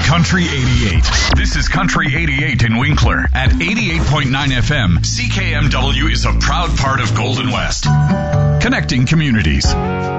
Country 88. This is Country 88 in Winkler. At 88.9 FM, CKMW is a proud part of Golden West. Connecting communities.